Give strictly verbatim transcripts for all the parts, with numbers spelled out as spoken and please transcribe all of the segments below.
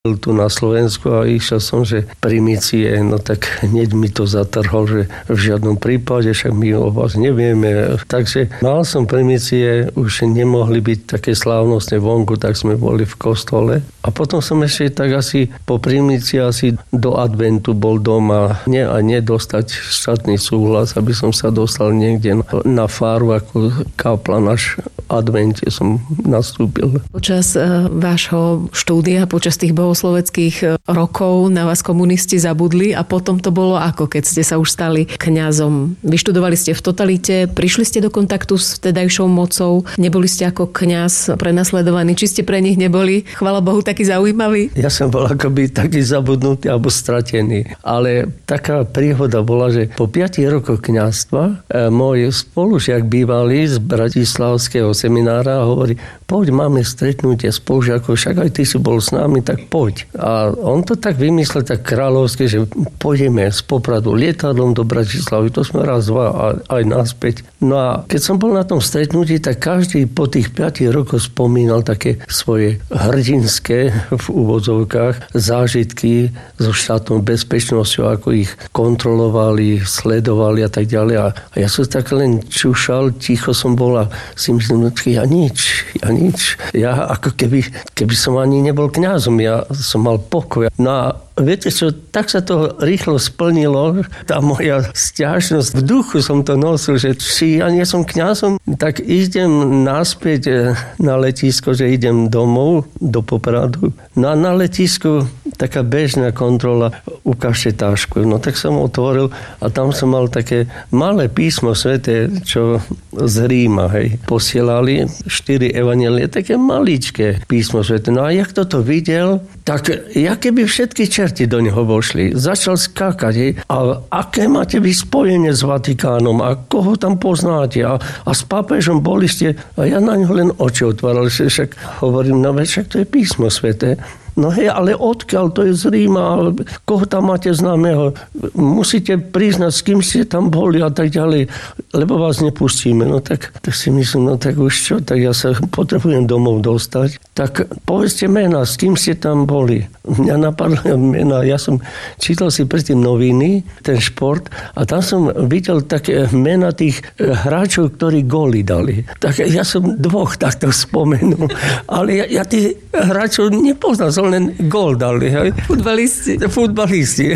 tu na Slovensku a išiel som, že primície, no tak hneď mi to zatrhol, že v žiadnom prípade, však my o vás nevieme. Takže mal som primície, už nemohli byť také slávnostne vonku, tak sme boli v kostole. A potom som ešte tak asi po primícii asi do adventu bol doma. Nie a nedostať štátny súhlas, aby som sa dostal niekde na, na faru ako kaplan, až advente som nastúpil. Počas uh, vášho štúdia, počas tých bohosloveckých rokov na vás komunisti zabudli a potom to bolo ako, keď ste sa už stali kňazom. Vyštudovali ste v totalite, prišli ste do kontaktu s vtedajšou mocou, neboli ste ako kňaz prenasledovaní, či ste pre nich neboli, chvála Bohu, taký zaujímavý? Ja som bol akoby taký zabudnutý alebo stratený, ale taká príhoda bola, že po piatich rokoch kňazstva e, môj spolužiak bývalý z bratislavského seminára hovorí, poď, máme stretnutie spolužiakov, však aj ty si bol s nami, tak poď. A on to tak vymyslel tak kráľovské, že pôjdeme z Popradu lietadlom do Bratislavy, to sme raz, dva a aj naspäť. No a keď som bol na tom stretnutí, tak každý po tých piatich rokoch spomínal také svoje hrdinské v úvodzovkách zážitky so štátnou bezpečnosťou, ako ich kontrolovali, sledovali a tak ďalej. A ja som tak len čušal, ticho som bol a si myslím, ja nič, ja nič. Ja ako keby, keby som ani nebol kňazom, ja som mal pokoj. No a viete čo, tak sa to rýchlo splnilo, tá moja sťažnosť, v duchu som to nosil, že či ja nie som kňazom, tak idem naspäť na letisko, že idem domov do Popradu. No a na letisku taká bežná kontrola, ukážte tášku. No tak som otvoril a tam som mal také malé písmo sväté, čo z Ríma, hej, posielali štyri evanjelie, také maličké písmo sväté. No a jak toto videl, tak ja keby všetky čerti do neho vošli. Začal skákať, hej, a aké máte vy spojenie s Vatikánom a koho tam poznáte a, a s pápežom boli ste a ja na ňo len oči otváral, však hovorím, no však to je písmo sväté. No hej, ale odkiaľ, to je z Ríma, koho tam máte známeho, musíte priznať, s kým ste tam boli a tak ďalej, lebo vás nepustíme. No tak, tak si myslím, no tak už čo, tak ja sa potrebujem domov dostať. Tak povedzte mená, s kým ste tam boli. Mňa napadlo mená, ja som čítal si predtým noviny, ten šport, a tam som videl také mená tých hráčov, ktorí góly dali. Tak ja som dvoch takto spomenul, ale ja, ja tých hráčov nepoznal, som len gól dali. Hej. Futbalisti. Futbalisti.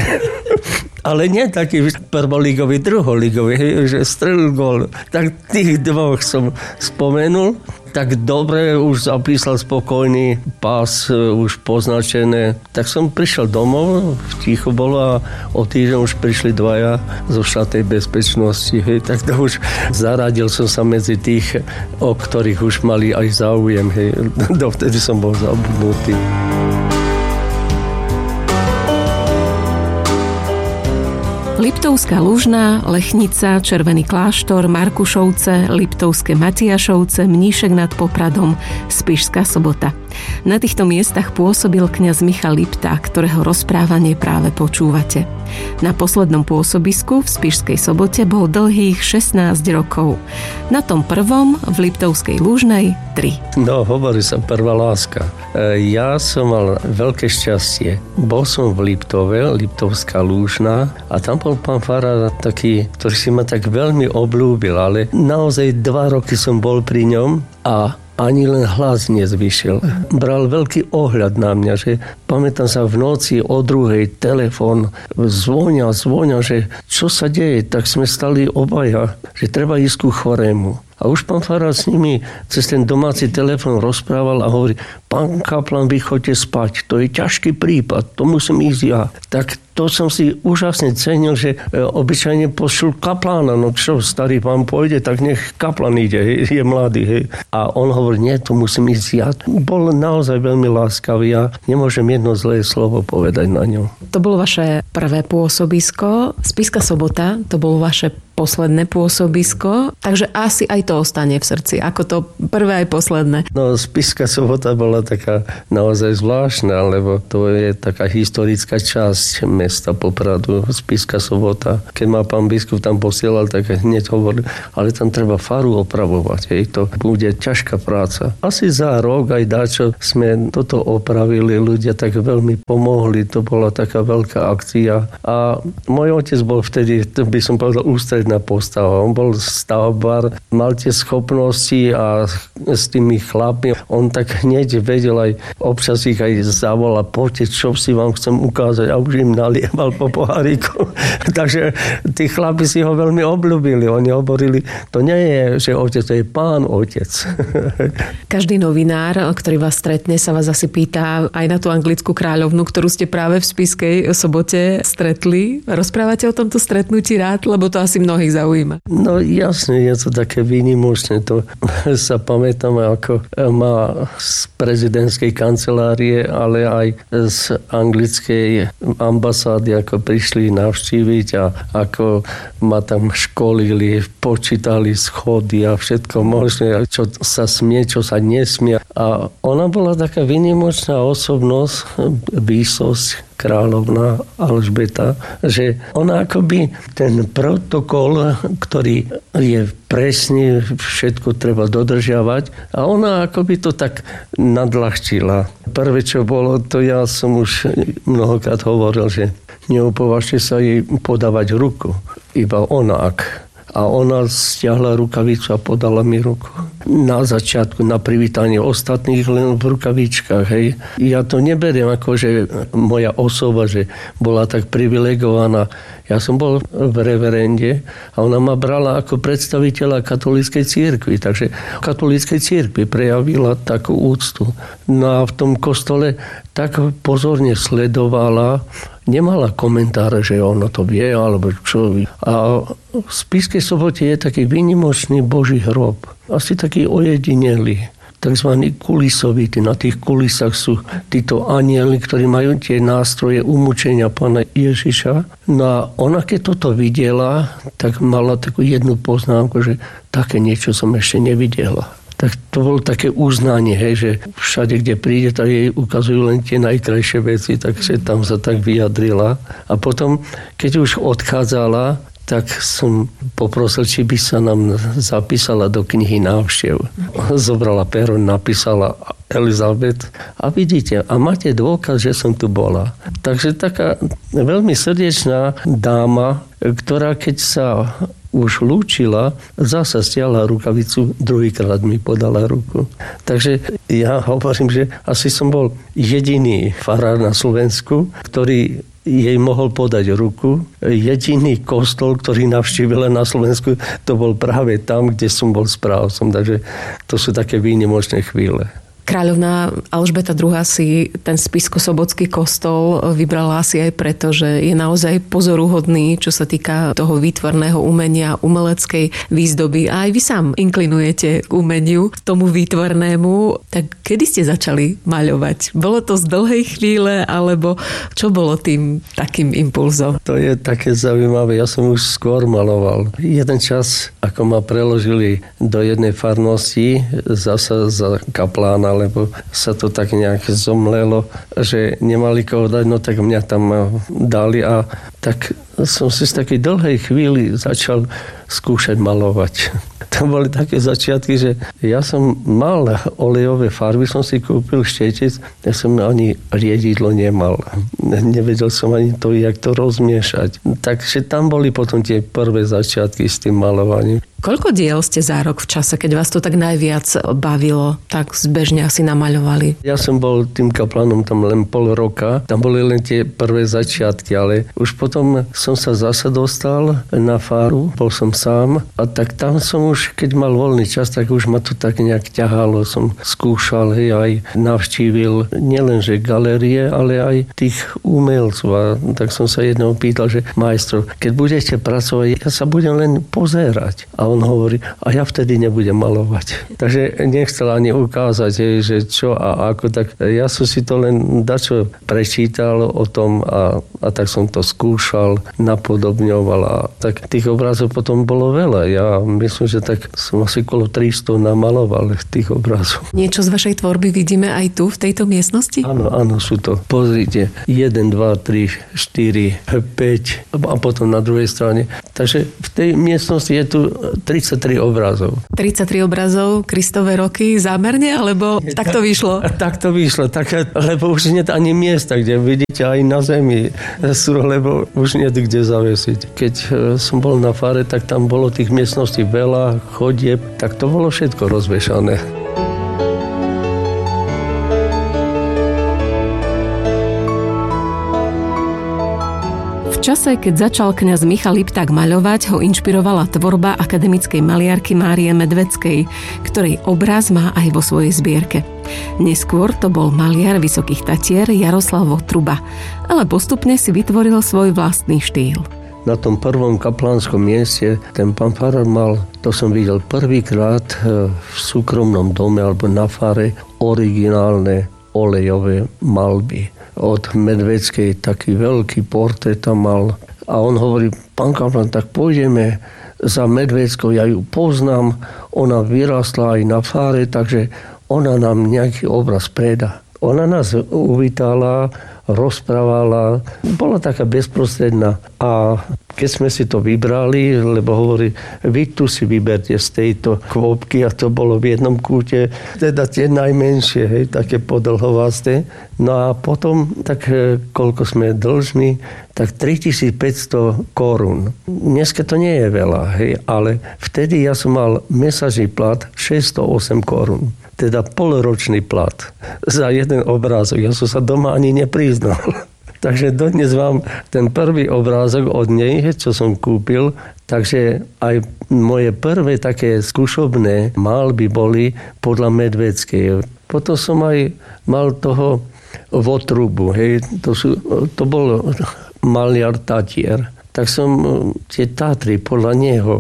Ale nie taký prvoligový, druholigový, hej, že strelil gól. Tak tých dvoch som spomenul. Tak dobre, už zapísal spokojný pás, už poznačené. Tak som prišiel domov, ticho bolo a o týždeň už prišli dvaja zo štátnej bezpečnosti. Hej. Tak to už zaradil som sa medzi tých, o ktorých už mali aj záujem. Hej. Dovtedy som bol zabudnutý. Liptovská Lužná, Lechnica, Červený kláštor, Markušovce, Liptovské Matiašovce, Mníšek nad Popradom, Spišská Sobota. Na týchto miestach pôsobil kňaz Michal Lipta, ktorého rozprávanie práve počúvate. Na poslednom pôsobisku v Spišskej Sobote bol dlhých šestnásť rokov. Na tom prvom, v Liptovskej Lužnej, tri. No, hovorí sa prvá láska. Ja som mal veľké šťastie. Bol som v Liptove, Liptovská Lužná, a tam bol pán farár taký, ktorý si ma tak veľmi obľúbil, ale naozaj dva roky som bol pri ňom a ani len hlas nezvyšil. Bral veľký ohľad na mňa, že pamätám sa v noci o druhej telefón, zvonia, zvonia, že čo sa deje, tak sme stali obaja, že treba ísť ku chorému. A už pán farár s nimi cez ten domáci telefón rozprával a hovorí, pán kaplan, vy choďte spať, to je ťažký prípad, to musím ísť ja. Tak to som si úžasne cenil, že obyčajne pošul kaplána, no čo, starý pán pôjde, tak nech kaplan ide, hej, je mladý. Hej. A on hovorí, nie, to musím ísť ja. Bol naozaj veľmi láskavý a nemôžem jedno zlé slovo povedať na ňom. To bolo vaše prvé pôsobisko. Spišská Sobota, to bolo vaše posledné pôsobisko, takže asi aj to ostane v srdci, ako to prvé aj posledné. No, Spišská Sobota bola taká naozaj zvláštna, lebo to je taká historická časť mesta Popradu, Spišská Sobota. Keď ma pán biskup tam posielal, tak hneď hovoril, ale tam treba faru opravovať, hej, to bude ťažká práca. Asi za rok aj dačo sme toto opravili, ľudia tak veľmi pomohli, to bola taká veľká akcia. A môj otec bol vtedy, to by som povedal, ústredná postava. On bol stavbár, mal tie schopnosti a s tými chlapmi, on tak hneď vedel aj, občas ich aj zavolal, poďte, čo si vám chcem ukázať, a už im nalieval po poháriku. Takže tí chlapi si ho veľmi obľúbili. Oni hovorili, to nie je, že otec, to je pán otec. Každý novinár, ktorý vás stretne, sa vás asi pýta aj na tú anglickú kráľovnu, ktorú ste práve v Spišskej Sobote stretli. Rozprávate o tomto stretnutí rád, lebo to asi mnohých zaujíma. No jasne, je to také výnimočné. To sa pamätám, ako má z prezidentskej kancelárie, ale aj z anglickej ambasády, ako prišli navštíviť a ako ma tam školili, počítali schody a všetko možné, čo sa smie, čo sa nesmie. A ona bola taká výnimočná osobnosť, výsosť, kráľovna Alžbeta, že ona akoby ten protokol, ktorý je presný, všetko treba dodržiavať, a ona akoby to tak nadľahčila. Prvé, čo bolo, to ja som už mnohokrát hovoril, že neopovažte sa jej podávať ruku, iba onak. A ona stiahla rukavicu a podala mi ruku. Na začiatku, na privítanie ostatných, len v rukavičkách. Hej. Ja to neberiem ako, že moja osoba, že bola tak privilegovaná. Ja som bol v reverende a ona ma brala ako predstaviteľa katolíckej cirkvi. Takže katolíckej cirkvi prejavila takú úctu. No a v tom kostole tak pozorne sledovala, nemala komentáre, že ono to vie, alebo čo. A v Spišskej Sobote je taký výnimočný Boží hrob. Asi taký ojedinelý. Takzvaný kulisovitý. Na tých kulisách sú títo anjeli, ktorí majú tie nástroje umúčenia pána Ježiša. No a ona, keď toto videla, tak mala takú jednu poznámku, že také niečo som ešte nevidela. Tak to bolo také uznanie, hej, že všade, kde príde, tak jej ukazujú len tie najkrajšie veci, takže tam sa tak vyjadrila. A potom, keď už odchádzala, tak som poprosil, či by sa nám zapísala do knihy návštev. Zobrala pero, napísala Elizabeth a vidíte, a máte dôkaz, že som tu bola. Takže taká veľmi srdečná dáma, ktorá keď sa už lúčila, zasa stiahla rukavicu, druhýkrát mi podala ruku. Takže ja hovorím, že asi som bol jediný farár na Slovensku, ktorý jej mohol podať ruku. Jediný kostol, ktorý navštívila na Slovensku, to bol práve tam, kde som bol správcom. Takže to sú také výnimočné chvíle. Kráľovná Alžbeta druhá. si ten spišsko-sobotský kostol vybrala asi aj preto, že je naozaj pozoruhodný, čo sa týka toho výtvarného umenia, umeleckej výzdoby. A aj vy sám inklinujete k umeniu, tomu výtvarnému. Tak kedy ste začali maľovať? Bolo to z dlhej chvíle, alebo čo bolo tým takým impulzom? To je také zaujímavé. Ja som už skôr maloval. Jeden čas, ako ma preložili do jednej farnosti, zasa za kaplána, lebo sa to tak nejak zomlelo, že nemali koho dať, no tak mňa tam dali a tak som si z takej dlhej chvíli začal skúšať malovať. To boli také začiatky, že ja som mal olejové farby, som si kúpil štetec, ja som ani riedidlo nemal. Nevedel som ani to, jak to rozmiešať. Takže tam boli potom tie prvé začiatky s tým malovaním. Koľko diel ste za rok v čase, keď vás to tak najviac bavilo, tak zbežne asi namaľovali? Ja som bol tým kaplánom tam len pol roka. Tam boli len tie prvé začiatky, ale už potom som sa zase dostal na faru, bol som sám a tak tam som už, keď mal voľný čas, tak už ma to tak nejak ťahalo. Som skúšal, hej, aj navštívil nielenže galérie, ale aj tých umelcov. A tak som sa jednou pýtal, že majstro, keď budete pracovať, ja sa budem len pozerať. A on on hovorí, a ja vtedy nebudem malovať. Takže nechcel ani ukázať, hej, že čo a ako. Tak ja som si to len dačo prečítal o tom a, a tak som to skúšal, napodobňoval a tak tých obrazov potom bolo veľa. Ja myslím, že tak som asi okolo tristo namaloval tých obrazov. Niečo z vašej tvorby vidíme aj tu, v tejto miestnosti? Áno, áno, sú to. Pozrite, jeden, dva, tri, štyri, päť a potom na druhej strane. Takže v tej miestnosti je tu tridsaťtri obrazov. tridsaťtri obrazov, Kristové roky, zámerne, alebo tak to vyšlo? Tak to vyšlo, tak, lebo už nie ani miesta, kde vidíte aj na zemi sú, lebo už nie kde zavesiť. Keď som bol na fare, tak tam bolo tých miestností veľa, chodieb, tak to bolo všetko rozvešané. V čase, keď začal kňaz Michal Lipták maľovať, ho inšpirovala tvorba akademickej maliarky Márie Medvedskej, ktorej obraz má aj vo svojej zbierke. Neskôr to bol maliar Vysokých Tatier Jaroslav Votruba, ale postupne si vytvoril svoj vlastný štýl. Na tom prvom kaplánskom mieste ten pán farár mal, to som videl prvýkrát v súkromnom dome alebo na fare, originálne olejové malby. Od Medvedskej taký veľký portrét tam mal. A on hovorí, pán kaplán, tak pôjdeme za Medvedskou, ja ju poznám, ona vyrastla aj na fáre, takže ona nám nejaký obraz predá. Ona nás uvítala, rozprávala, bola taká bezprostredná. A keď sme si to vybrali, lebo hovorí, vy tu si vyberte z tejto kvôbky, a to bolo v jednom kúte, teda tie najmenšie, hej, také podlhovasté. No a potom, tak koľko sme dlžní, tak tritisícpäťsto korún. Dneska to nie je veľa, hej, ale vtedy ja som mal mesačný plat šesťstoosem korún. Teda polročný plat za jeden obrázok. Ja som sa doma ani nepriznal. Takže dodnes vám ten prvý obrázok od nej, čo som kúpil, takže aj moje prvé také skúšobné malby boli podľa Medvedskej. Potom som aj mal toho Votrubu, hej, to, sú, to bol maliar Tatier. Tak som tie Tatry podľa neho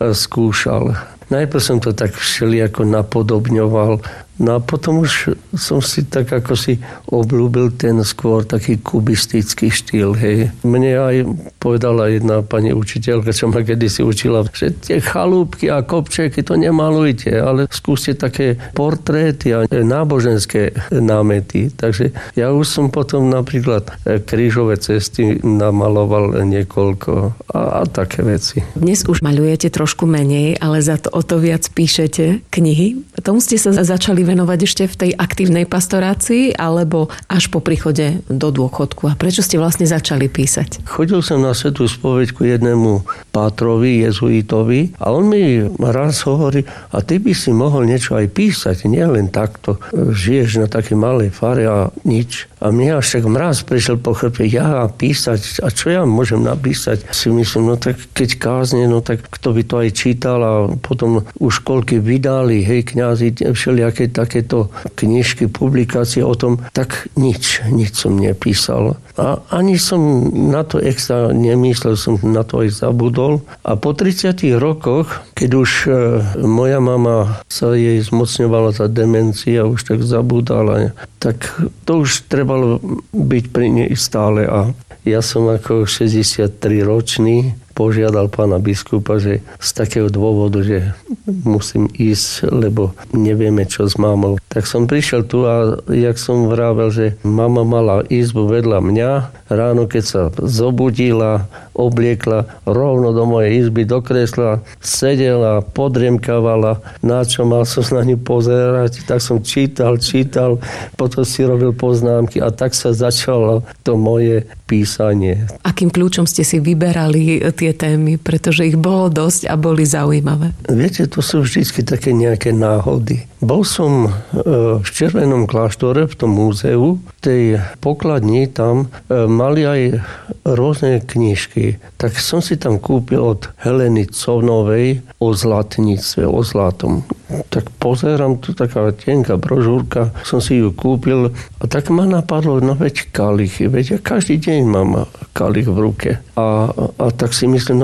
skúšal. Najprv som to tak všelijako napodobňoval, no a potom už som si tak ako si obľúbil ten skôr taký kubistický štýl. Hej. Mne aj povedala jedna pani učiteľka, čo ma kedysi učila, že tie chalúbky a kopčeky to nemalujte, ale skúste také portréty a náboženské námety. Takže ja už som potom napríklad krížové cesty namaloval niekoľko a, a také veci. Dnes už maľujete trošku menej, ale za to o to viac píšete knihy. Tomu ste sa začali venovať ešte v tej aktívnej pastorácii alebo až po príchode do dôchodku? A prečo ste vlastne začali písať? Chodil som na svätú spoveď ku jednému pátrovi, jezuitovi, a on mi raz hovorí, a ty by si mohol niečo aj písať, nie len takto. Žiješ na také malej fare a nič. A mne až tak mráz prišiel po chrbte, ja písať, a čo ja môžem napísať? Si myslím, no tak keď kázne, no tak kto by to aj čítal, a potom už koľky vydali, hej, kňazi, všelijaké takéto knižky, publikácie o tom, tak nič, nič som nepísal. A ani som na to extra nemyslel, som na to aj zabudol. A po tridsiatich rokoch, keď už moja mama sa jej zmocňovala za demencia, už tak zabudala, tak to už trebalo byť pri nej stále. A ja som ako šesťdesiattri ročný požiadal pána biskupa, že z takého dôvodu, že musím ísť, lebo nevieme, čo s mamou. Tak som prišiel tu a jak som vravel, že mama mala izbu vedľa mňa. Ráno, keď sa zobudila, obliekla rovno do mojej izby, do kresla, sedela, podriemkavala, na čo mal som na ňu pozerať. Tak som čítal, čítal, potom si robil poznámky a tak sa začalo to moje písanie. Akým kľúčom ste si vyberali tie témy, pretože ich bolo dosť a boli zaujímavé? Viete, to sú vždy také nejaké náhody. Bol som v Červenom kláštore, v tom múzeu, v tej pokladni tam mali aj rôzne knižky. Tak som si tam kúpil od Heleny Covnovej o zlatníctve, o zlatom. Tak pozerám, tu taká tenká brožúrka, som si ju kúpil a tak ma napadlo, no veď kalichy, veď ja každý deň mám kalich v ruke. A, a tak si myslím, no veď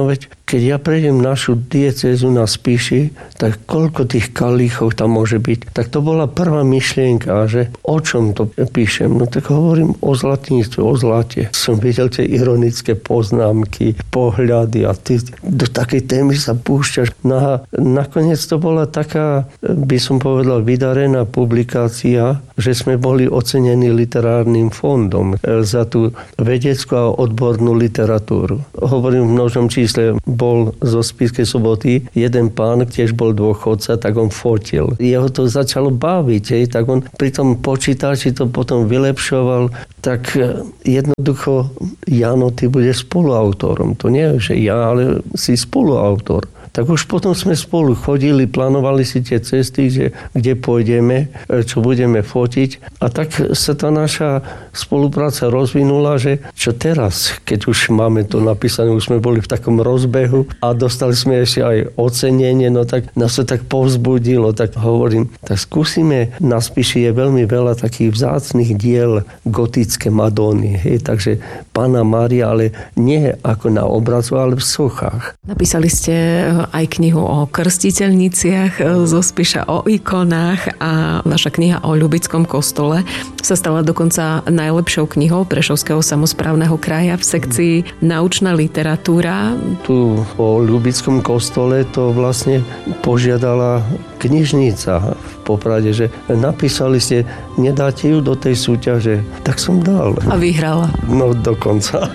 keď ja prejdem našu diecézu na Spiši, tak koľko tých kalíchov tam môže byť. Tak to bola prvá myšlienka, že o čom to píšem. No tak hovorím o zlatníctve, o zlate. Som videl tie ironické poznámky, pohľady a ty do takej témy sa púšťaš. No a nakoniec to bola taká, by som povedal, vydarená publikácia, že sme boli ocenení literárnym fondom za tú vedeckú a odbornú literatúru. Hovorím v množnom čísle, bol zo Spišskej Soboty jeden pán, tiež bol dôchodca, tak on fotil. Jeho to začalo baviť, hej, tak on pri tom počítači to potom vylepšoval, tak jednoducho, Jano, ty budeš spoluautorom. To nie je, že ja, ale si spoluautor. Tak už potom sme spolu chodili, plánovali si tie cesty, že kde pôjdeme, čo budeme fotiť. A tak sa tá naša spolupráca rozvinula, že čo teraz, keď už máme to napísané, už sme boli v takom rozbehu a dostali sme ešte aj ocenenie, no tak nás to tak povzbudilo, tak hovorím, tak skúsime, na Spiši je veľmi veľa takých vzácnych diel gotické Madony, hej, takže Panna Mária, ale nie ako na obrazu, ale v sochách. Napísali ste aj knihu o krstiteľniciach zo Spiša, o ikonách a vaša kniha o Ľubickom kostole sa stala dokonca najlepšou knihou Prešovského samosprávneho kraja v sekcii Naučná literatúra. Tu o Ľubickom kostole to vlastne požiadala knižnica v Poprade, že napísali ste, nedáte ju do tej súťaže, tak som dal. A vyhrala. No dokonca.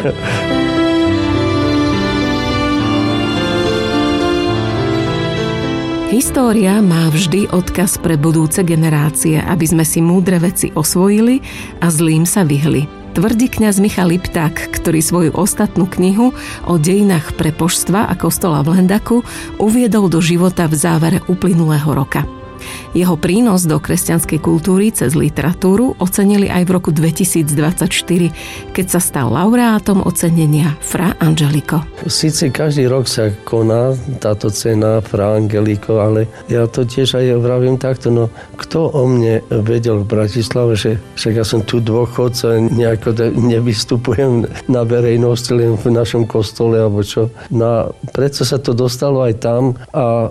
História má vždy odkaz pre budúce generácie, aby sme si múdre veci osvojili a zlým sa vyhli. Tvrdí kňaz Michal Lipták, ktorý svoju ostatnú knihu o dejinách prepoštstva a kostola v Lendaku uviedol do života v závere uplynulého roka. Jeho prínos do kresťanskej kultúry cez literatúru ocenili aj v roku dvetisícdvadsaťštyri, keď sa stal laureátom ocenenia Fra Angelico. Síce každý rok sa koná táto cena Fra Angelico, ale ja to tiež aj vravím takto, no kto o mne vedel v Bratislave, že však ja som tu dôchodca, nejako nevystupujem na verejnosti len v našom kostole, alebo čo. No predsa sa to dostalo aj tam a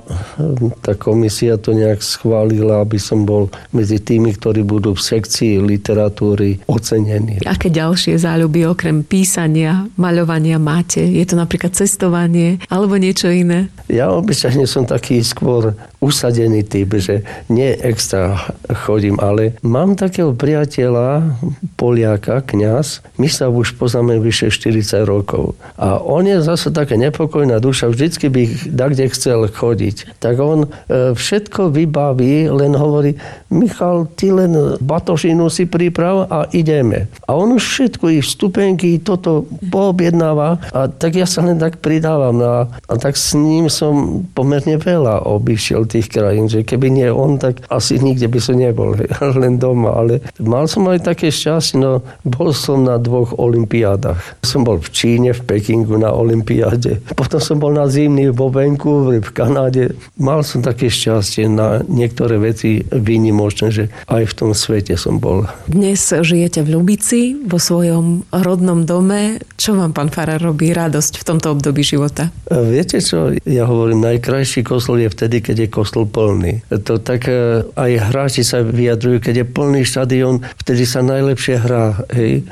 tá komisia to nejak schválila, aby som bol medzi tými, ktorí budú v sekcii literatúry ocenení. Aké ďalšie záľuby okrem písania, maľovania máte? Je to napríklad cestovanie alebo niečo iné? Ja obyčajne som taký skôr usadený typ, že nie extra chodím, ale mám takého priateľa, Poliaka, kňaz, my sa už poznáme vyše štyridsať rokov. A on je zase taká nepokojná duša, vždycky by dakde chcel chodiť. Tak on e, všetko vybaví, len hovorí, Michal, ty len batožinu si priprav a ideme. A on už všetko, ich vstupenky, toto poobjednáva a tak ja sa len tak pridávam. A, a tak s ním som pomerne veľa obišiel tých krajín, že keby nie on, tak asi nikde by som nebol, len doma. Ale mal som aj také šťastie, no bol som na dvoch olympiádach. Som bol v Číne, v Pekingu na olympiáde. Potom som bol na zimných vo Vancouveri, v Kanáde. Mal som také šťastie na niektoré veci výnimočné, že aj v tom svete som bol. Dnes žijete v Ľubici, vo svojom rodnom dome. Čo vám, pán farár, robí radosť v tomto období života? Viete čo? Ja hovorím, najkrajší kostol je vtedy, keď je kostol plný. To tak aj hráči sa vyjadrujú, keď je plný štadión, vtedy sa najlepšie hrá. Hej.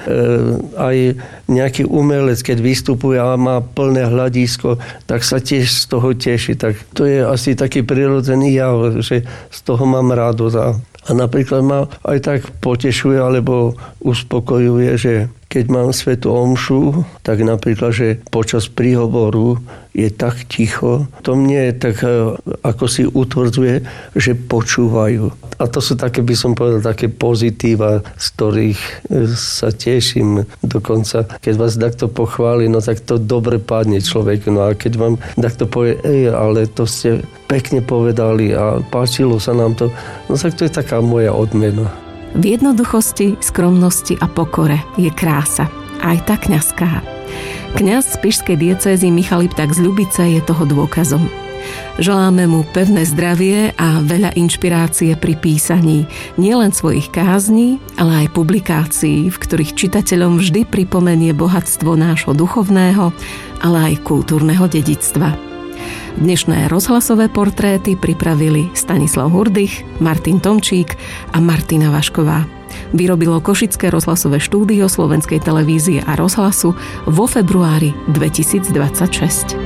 Aj nejaký umelec, keď vystupuje a má plné hľadisko, tak sa tiež z toho teší. Tak to je asi taký prirodzený jav, že z toho mám radosť. A, a napríklad ma aj tak potešuje alebo uspokojuje, že keď mám svätú omšu, tak napríklad, že počas príhovoru je tak ticho, to mne tak ako si utvrdzuje, že počúvajú. A to sú také, by som povedal, také pozitíva, z ktorých sa teším. Dokonca, keď vás takto pochváli, no tak to dobre padne človeku. No a keď vám takto povie, ej, ale to ste pekne povedali a páčilo sa nám to, no tak to je taká moja odmena. V jednoduchosti, skromnosti a pokore je krása, aj tá kňazská. Kňaz z spišskej diecézy Michal Lipták z Ľubice je toho dôkazom. Želáme mu pevné zdravie a veľa inšpirácie pri písaní nielen svojich kázní, ale aj publikácií, v ktorých čitateľom vždy pripomenie bohatstvo nášho duchovného, ale aj kultúrneho dedičstva. Dnešné rozhlasové portréty pripravili Stanislav Hurdych, Martin Tomčík a Martina Vašková. Vyrobilo Košické rozhlasové štúdio Slovenskej televízie a rozhlasu vo februári dvetisícdvadsaťšesť.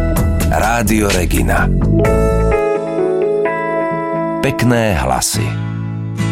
Rádio Regina. Pekné hlasy.